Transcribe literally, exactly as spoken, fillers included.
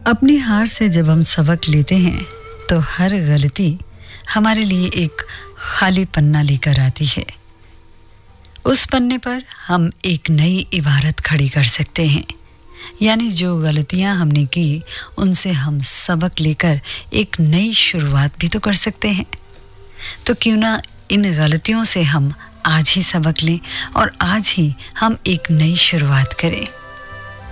अपनी हार से जब हम सबक लेते हैं तो हर गलती हमारे लिए एक खाली पन्ना लेकर आती है। उस पन्ने पर हम एक नई इबारत खड़ी कर सकते हैं, यानी जो गलतियां हमने की उनसे हम सबक लेकर एक नई शुरुआत भी तो कर सकते हैं। तो क्यों ना इन गलतियों से हम आज ही सबक लें और आज ही हम एक नई शुरुआत करें।